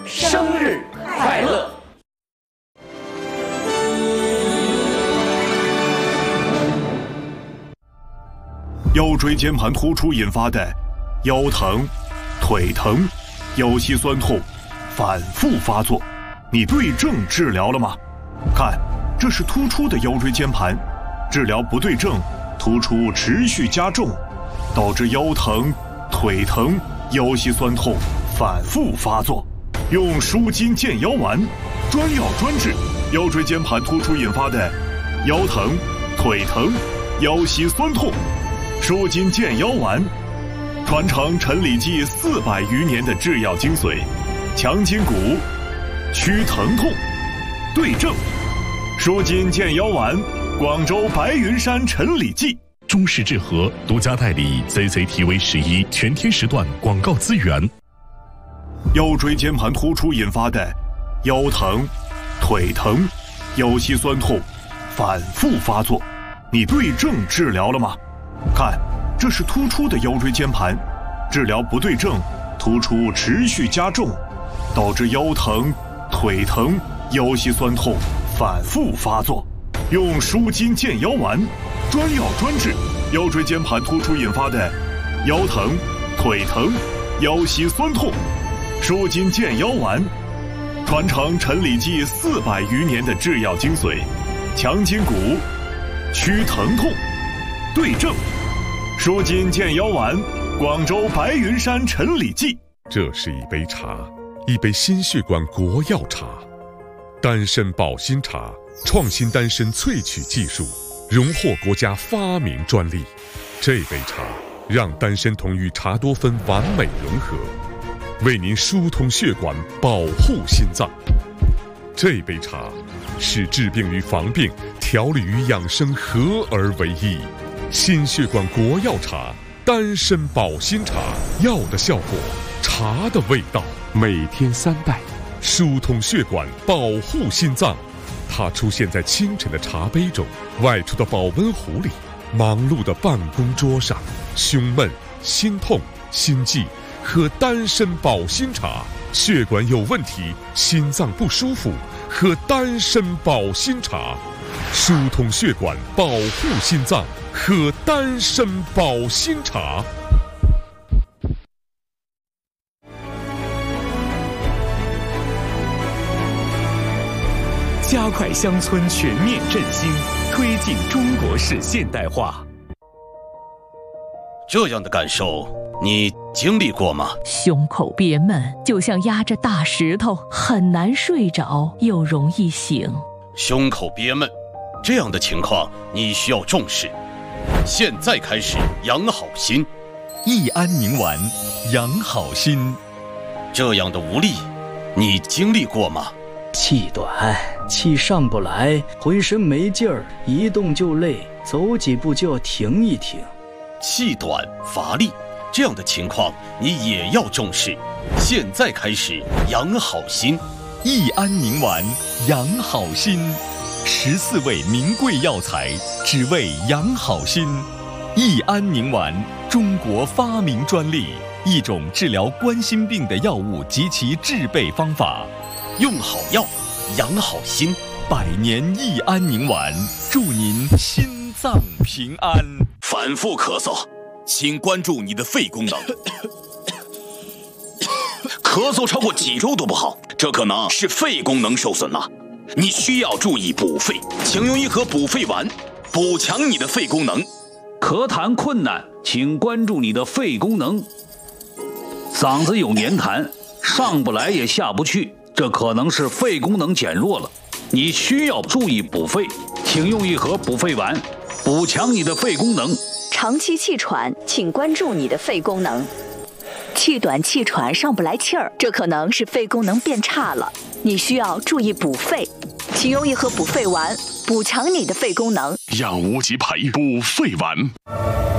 生日快乐！ 腰椎间盘突出引发的腰疼、腿疼、腰膝酸痛反复发作，你对症治疗了吗？看，这是突出的腰椎间盘，治疗不对症，突出持续加重，导致腰疼、腿疼、腰膝酸痛反复发作。用舒筋健腰丸，专药专治腰椎间盘突出引发的腰疼、腿疼、腰膝酸痛。舒筋健腰丸，传承陈李济400余年的制药精髓，强筋骨，祛疼痛，对症。舒筋健腰丸，广州白云山陈李济。 中式治和独家代理 CCTV11全天时段广告资源。 腰椎间盘突出引发的腰疼、腿疼、腰膝酸痛反复发作，你对症治疗了吗？看，这是突出的腰椎间盘，治疗不对症，突出持续加重，导致腰疼、腿疼、腰膝酸痛反复发作。用舒筋健腰丸，专药专治腰椎间盘突出引发的腰疼、腿疼、腰膝酸痛。舒筋健腰丸，传承陈李济400余年的制药精髓，强筋骨，祛疼痛，对症。舒筋健腰丸，广州白云山陈李济。 这是一杯茶，一杯心血管国药茶，丹参保心茶，创新丹参萃取技术，荣获国家发明专利。这杯茶让丹参酮与茶多酚完美融合，为您疏通血管，保护心脏。这杯茶是治病与防病、调理与养生合而为一。心血管国药茶，丹参保心茶，药的效果，茶的味道，每天3袋，疏通血管，保护心脏。它出现在清晨的茶杯中，外出的保温壶里，忙碌的办公桌上。胸闷、心痛、心悸，喝丹参保心茶；血管有问题，心脏不舒服，喝丹参保心茶。疏通血管，保护心脏，喝丹参保心茶。 加快乡村全面振兴，推进中国式现代化。 这样的感受，你经历过吗？ 胸口憋闷，就像压着大石头，很难睡着，又容易醒。 胸口憋闷，这样的情况你需要重视。现在开始养好心， 益安宁丸，养好心。 这样的无力，你经历过吗？ 气短，气上不来，浑身没劲儿，一动就累，走几步就要停一停。 气短乏力，这样的情况你也要重视。现在开始养好心， 益安宁丸，养好心。14味名贵药材，只为养好心。益安宁丸，中国发明专利，一种治疗冠心病的药物及其制备方法。 用好药，养好心。 100年益安宁丸，祝您心脏平安。 反复咳嗽，请关注你的肺功能。咳嗽超过几周都不好，这可能是肺功能受损了。你需要注意补肺，请用一盒补肺丸，补强你的肺功能。 咳痰困难，请关注你的肺功能。嗓子有黏痰，上不来也下不去，这可能是肺功能减弱了。你需要注意补肺，请用一盒补肺丸，补强你的肺功能。 长期气喘，请关注你的肺功能。气短气喘上不来气儿，这可能是肺功能变差了，你需要注意补肺，请用一盒补肺丸，补强你的肺功能。 养无极培补肺丸。